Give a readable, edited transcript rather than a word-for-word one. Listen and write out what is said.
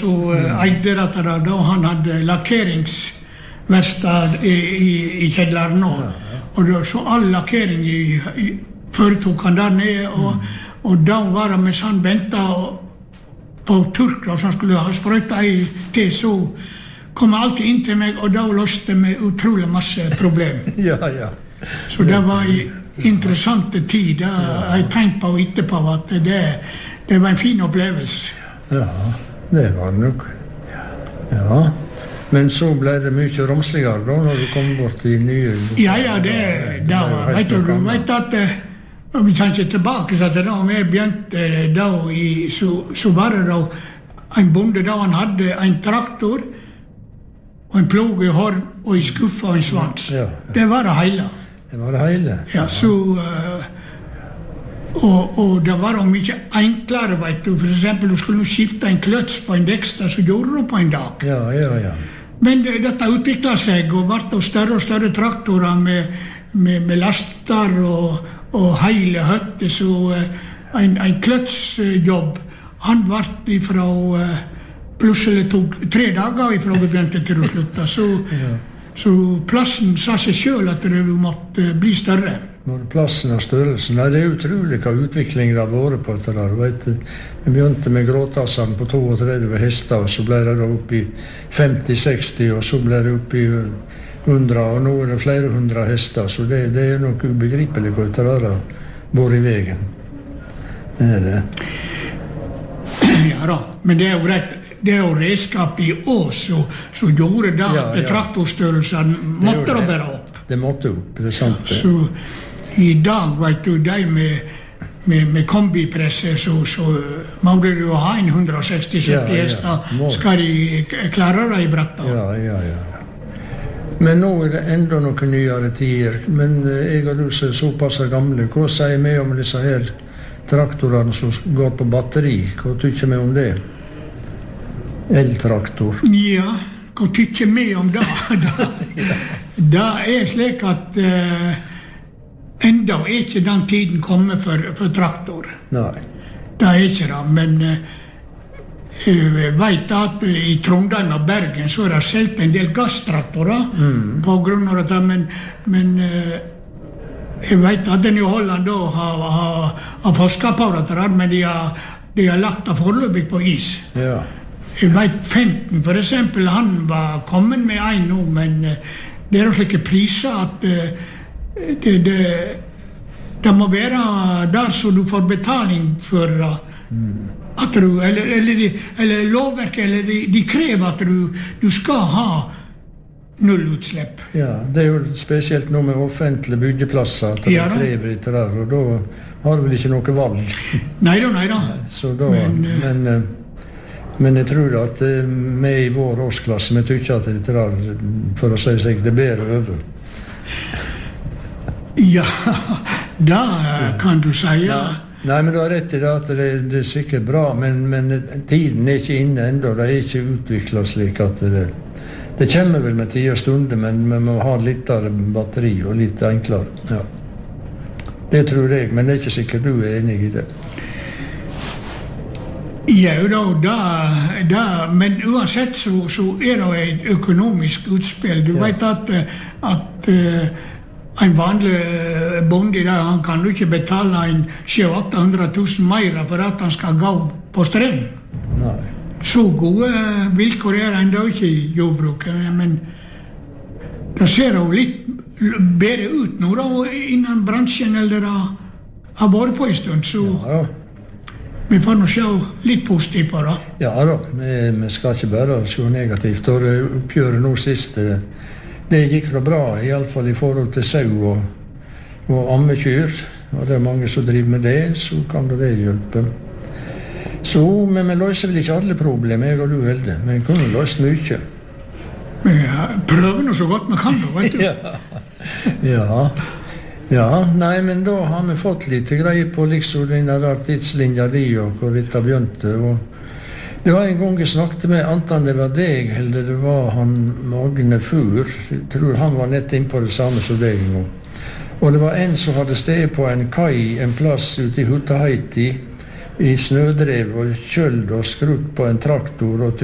så eide dette da han hadde lakkeringsverkstad i kjelleren nå. Og så all lakkering foretok han der nede, og da var det mens han ventet på Turkla, som skulle ha sprøyta til, så kom han alltid inn til meg, og da løste det med utrolig masse problem. Så det var en interessant tid. Da har jeg tenkt på etterpå at det var en fin opplevelse. Ja, det var det nok. Ja. Men så ble det mye romsligere da, når du kom bort i nye... Ja, det var, vet du at vi tenker tilbake, så da vi begynte da, så var det da en bonde da han hadde en traktor, og en ploge i hånd, og en skuffe og en svans. Det var det hele. Det var det hele? Ja, så... Og det var jo mye enklere, vet du. For eksempel, du skulle skifte en kløts på en dekstad, så gjorde du på en dag. Ja. Men dette utviklet seg, og ble større og større traktorer med laster og hele høtter, så en kløtsjobb, han ble fra plutselig tok 3 dager fra vi begynte til å slutte. Så plassen sa seg selv at det måtte bli større. Både plassen og størrelsen. Nei, det er utrolig hva utviklingen har vært på dette der. Vi begynte med gråtassene på 32 hester, og så ble det da opp i 50-60, og så ble det opp i 100, og nå er det flere 100 hester, så det er nok ubegripelig hva dette der har vært i veien. Det er det. Ja da, men det er jo rett. Det er jo redskap i Ås som gjorde det at traktorstørrelsen måtte da bære opp. Det måtte opp, det er sant. Så i dag, vet du, de med kombipresser, så må du jo ha en 160-70 hester, skal de klare det i brettet. Ja. Men nå er det enda noen nyere tider. Men jeg og du er såpass gamle. Hva sier vi om disse her traktorene som går på batteri? Hva tykker vi om det? Eltraktor. Ja, hva tykker vi om det? Det er slik at enda er ikke den tiden kommet for traktor. Nei. Det er ikke det, men jeg vet at i Trondheim og Bergen så er det selv en del gasstraktorer på grunn av dette, men jeg vet at den i Holland da har forsket på dette, men de har lagt det foreløpig på is. Ja. Jeg vet 15 for eksempel, han var kommet med en nå, men det er jo slike priser at det må være der så du får betaling for at du, eller lovverket, eller de krever at du skal ha nullutslipp. Ja, det er jo spesielt noe med offentlige byggeplasser at de krever dette der, og da har du vel ikke noe valg. Neida. Så da, men jeg tror at vi i vår årsklasse, vi tykker at dette der, for å si seg, det er bedre over. Ja, da kan du si, ja. Nei, men du har rett i det at det er sikkert bra, men tiden er ikke inne enda, det er ikke utviklet slik at det kommer vel med tid og stunder, men vi må ha litt av batteri og litt enklere. Ja. Det tror jeg, men det er ikke sikkert du er enig i det. Ja, da, men uansett så er det et økonomisk utspill. Du vet at en vanlig bonde der, han kan jo ikke betale en 700-800 000 mer for at han skal gå på streng. Nei. Så gode vilkår er enda ikke i jordbruket, men det ser jo litt bedre ut nå da, innen bransjen, eller det har vært på en stund, så vi får nå se litt positivt på det. Ja da, vi skal ikke bare se negativt, og det oppgjøret nå sist, det gikk da bra, i alle fall i forhold til sau og ammekyr, og det er mange som driver med det, så kan det hjelpe. Så, men vi løser vel ikke alle problemer, jeg og du Helde, men vi kunne løst mye. Men prøver nå så godt vi kan da, vet du. Ja, nei, men da har vi fått litt greie på liksom denne der tidslinja di og hvor dette begynte, og det var en gang jeg snakket med, anten det var deg, eller det var han Magne Fur, jeg tror han var nett inn på det samme som deg en gang. Og det var en som hadde sted på en kai, en plass ute i Hutaheiti, i snødrev og kjøld og skrutt på en traktor og